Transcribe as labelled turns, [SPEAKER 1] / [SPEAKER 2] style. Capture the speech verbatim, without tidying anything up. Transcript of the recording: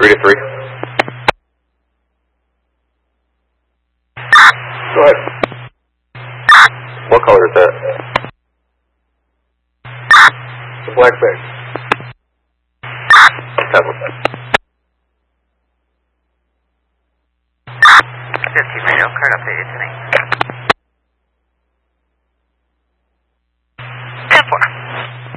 [SPEAKER 1] three to three. Go ahead. What color is that? The black bag. Seven.
[SPEAKER 2] fifteen radio, card updated tonight.